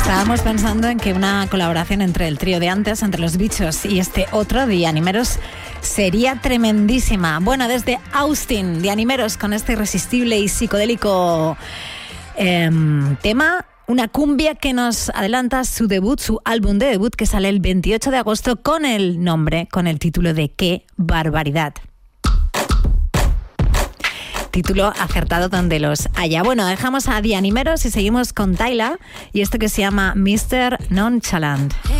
Estábamos pensando en que una colaboración entre el trío de antes, entre Los Bichos y este otro de Animeros, sería tremendísima. Bueno, desde Austin, de Animeros, con este irresistible y psicodélico tema, una cumbia que nos adelanta su debut, su álbum de debut, que sale el 28 de agosto con el título de Qué barbaridad. Título acertado donde los haya. Bueno, dejamos a The Animeros y seguimos con Tyla y esto que se llama Mr. Nonchalant.